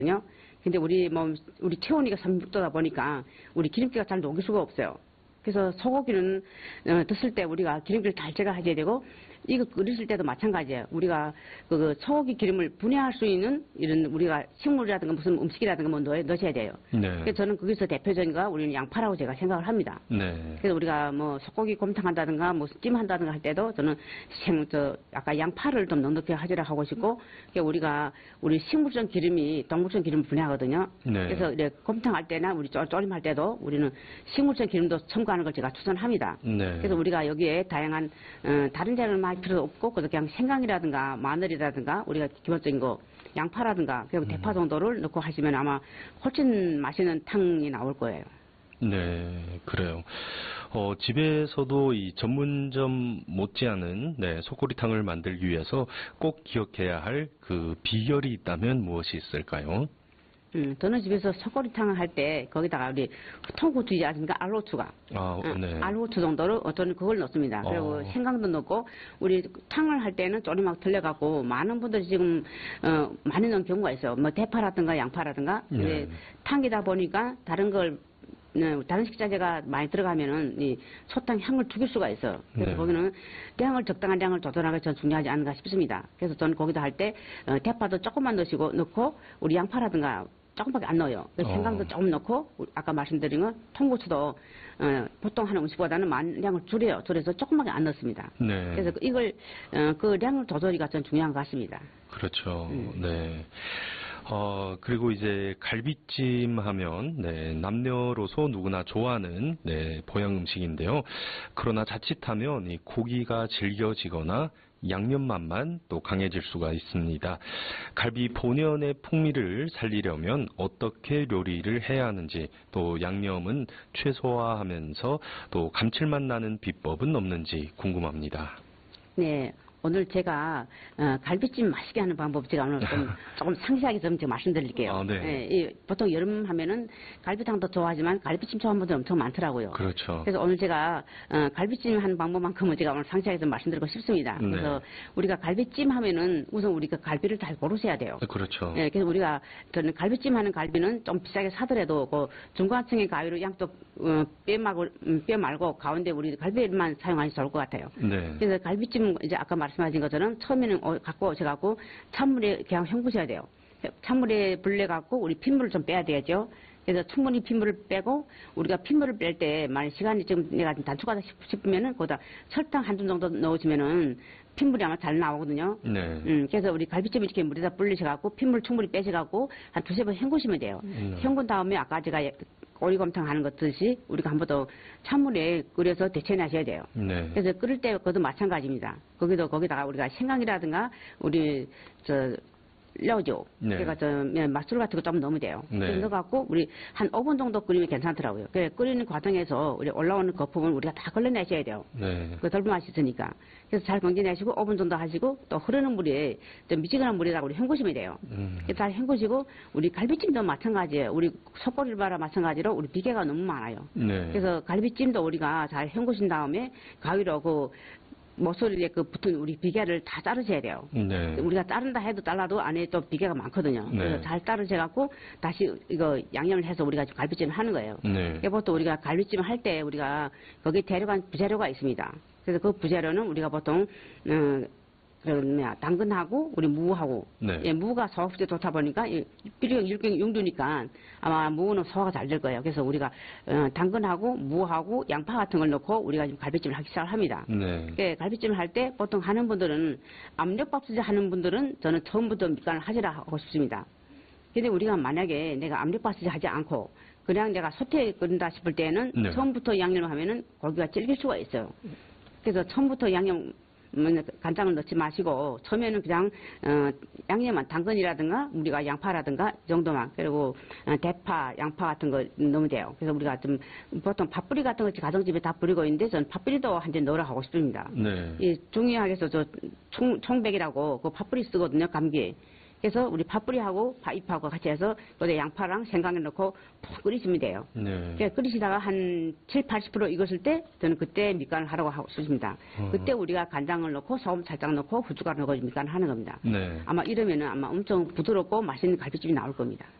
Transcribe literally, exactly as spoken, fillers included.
거든요. 근데 우리 뭐 우리 체온이가 삼십육 도다 보니까 우리 기름기가 잘 녹일 수가 없어요. 그래서 소고기는 어, 드실 때 우리가 기름기를 잘 제거하셔야 되고 이거 끓이실 때도 마찬가지예요. 우리가 그 소고기 기름을 분해할 수 있는 이런 우리가 식물이라든가 무슨 음식이라든가 뭐 넣어, 넣으셔야 돼요. 네. 그래서 저는 거기서 대표적인 거 우리는 양파라고 제가 생각을 합니다. 네. 그래서 우리가 뭐 소고기 곰탕 한다든가 뭐 찜 한다든가 할 때도 저는 생, 저, 아까 양파를 좀 넉넉히 하시라 하고 싶고 그러니까 우리가 우리 식물성 기름이 동물성 기름을 분해하거든요. 네. 그래서 이제 곰탕 할 때나 우리 쪼, 쪼림할 때도 우리는 식물성 기름도 첨가하는 걸 제가 추천합니다. 네. 그래서 우리가 여기에 다양한 어, 다른 재료를 많이 필요도 없고 그래서 그냥 생강이라든가 마늘이라든가 우리가 기본적인 거 양파라든가 그리고 대파 정도를 넣고 하시면 아마 훨씬 맛있는 탕이 나올 거예요. 네, 그래요. 어, 집에서도 이 전문점 못지않은 네, 속꼬리탕을 만들기 위해서 꼭 기억해야 할 그 비결이 있다면 무엇이 있을까요? 음, 저는 집에서 속꼬리탕을 할 때 거기다가 우리 통고추지 않습니까? 알로추가. 아, 네. 알로추 정도로 저는 그걸 넣습니다. 그리고 어. 생강도 넣고 우리 탕을 할 때는 조리막 들려갖고 많은 분들이 지금 어, 많이 넣은 경우가 있어요. 뭐 대파라든가 양파라든가. 네. 근데 탕이다 보니까 다른 걸 네, 다른 식자재가 많이 들어가면은 이 소탕 향을 죽일 수가 있어요. 그래서 네. 거기는 량을 적당한 량을 조절하는 게 전 중요하지 않은가 싶습니다. 그래서 저는 거기다 할 때 어, 대파도 조금만 넣으시고 넣고 우리 양파라든가 조금밖에 안 넣어요. 어. 생강도 조금 넣고 아까 말씀드린 건 통고추도 어, 보통 하는 음식보다는 많은 량을 줄여요. 줄여서 조금밖에 안 넣습니다. 네. 그래서 이걸 어, 그 량을 조절이가 전 중요한 것 같습니다. 그렇죠. 음. 네. 어, 그리고 이제 갈비찜 하면, 네, 남녀로서 누구나 좋아하는, 네, 보양 음식인데요. 그러나 자칫하면 이 고기가 질겨지거나 양념 맛만 또 강해질 수가 있습니다. 갈비 본연의 풍미를 살리려면 어떻게 요리를 해야 하는지, 또 양념은 최소화하면서 또 감칠맛 나는 비법은 없는지 궁금합니다. 네. 오늘 제가 어, 갈비찜 맛있게 하는 방법 제가 오늘 좀 조금 상세하게 좀 제가 말씀드릴게요. 아, 네. 예, 이, 보통 여름 하면은 갈비탕도 좋아하지만 갈비찜 좋아하는 분들 엄청 많더라고요. 그렇죠. 그래서 오늘 제가 어, 갈비찜 하는 방법만큼은 제가 오늘 상세하게 좀 말씀드리고 싶습니다. 네. 그래서 우리가 갈비찜 하면은 우선 우리가 갈비를 잘 고르셔야 돼요. 그렇죠. 예, 그래서 우리가 저는 갈비찜 하는 갈비는 좀 비싸게 사더라도 그 중간층의 가위로 양쪽 어, 뼈 말고 음, 뼈 말고 가운데 우리 갈비만 사용하시면 좋을 것 같아요. 네. 그래서 갈비찜 이제 아까 말씀하신 것처럼 처음에는 어, 갖고 오셔갖고 찬물에 그냥 헹구셔야 돼요. 찬물에 불려갖고 우리 핏물을 좀 빼야 되죠. 그래서 충분히 핏물을 빼고 우리가 핏물을 뺄 때 만약 시간이 좀 내가 좀 단축하다 싶으면은 거기다 설탕 한 줌 정도 넣으시면은 핏물이 아마 잘 나오거든요. 네. 음, 그래서 우리 갈비찜 이렇게 물에다 불리셔갖고 핏물 충분히 빼셔갖고 한 두세 번 헹구시면 돼요. 네. 헹군 다음에 아까 제가 오리곰탕 하는 것 듯이 우리가 한 번 더 찬물에 끓여서 데쳐내셔야 돼요. 네. 그래서 끓일 때 그것도 마찬가지입니다. 거기도 거기다가 우리가 생강이라든가 우리 저 려죠. 네. 그러니까 저 맛술 같은 거 좀 넣으면 돼요. 네. 그래서 넣어갖고 우리 한 오 분 정도 끓이면 괜찮더라고요. 그래 끓이는 과정에서 우리 올라오는 거품을 우리가 다 걸러내셔야 돼요. 네. 그 덜 맛이 있으니까. 그래서 잘 건져내시고 오 분 정도 하시고 또 흐르는 물에 좀 미지근한 물에다가 우리 헹구시면 돼요. 음. 잘 헹구시고 우리 갈비찜도 마찬가지예요. 우리 속꼬리를 봐라 마찬가지로 우리 비계가 너무 많아요. 네. 그래서 갈비찜도 우리가 잘 헹구신 다음에 가위로 그 모서리에 그 붙은 우리 비계를 다 자르셔야 돼요. 네. 우리가 자른다 해도 잘라도 안에 또 비계가 많거든요. 네. 그래서 잘 자르셔갖고 다시 이거 양념을 해서 우리가 갈비찜을 하는 거예요. 네. 보통 우리가 갈비찜을 할 때 우리가 거기 재료가 부재료가 있습니다. 그래서 그 부재료는 우리가 보통 어, 그 뭐야 당근하고 우리 무하고 네. 예, 무가 소화에 좋다 보니까 비료 일경 용두니까 아마 무는 소화가 잘 될 거예요. 그래서 우리가 어, 당근하고 무하고 양파 같은 걸 넣고 우리가 지금 갈비찜을 하기 시작합니다. 네. 예, 갈비찜을 할 때 보통 하는 분들은 압력밥솥에 하는 분들은 저는 처음부터 밑간을 하시라 하고 싶습니다. 근데 우리가 만약에 내가 압력밥솥에 하지 않고 그냥 내가 소태에 끓인다 싶을 때는 네. 처음부터 양념을 하면은 고기가 질길 수가 있어요. 그래서 처음부터 양념 간장을 넣지 마시고 처음에는 그냥 어, 양념만 당근이라든가 우리가 양파라든가 이 정도만 그리고 어, 대파, 양파 같은 거 넣으면 돼요. 그래서 우리가 좀 보통 팥뿌리 같은 거 가정집에 다 뿌리고 있는데 저는 팥뿌리도 한 점 넣으라 하고 싶습니다. 네. 이 중요하게서 저 총, 총백이라고 그 팥뿌리 쓰거든요. 감기. 그래서 우리 파뿌리하고 파잎하고 같이 해서 여기에 양파랑 생강을 넣고 푹 끓이시면 돼요. 네. 그래서 끓이시다가 한 칠, 팔십 퍼센트 익었을 때 저는 그때 밑간을 하라고 하고 싶습니다. 어. 그때 우리가 간장을 넣고 소금 살짝 넣고 후춧가루 넣고 밑간을 하는 겁니다. 네. 아마 이러면은 아마 엄청 부드럽고 맛있는 갈비찜이 나올 겁니다.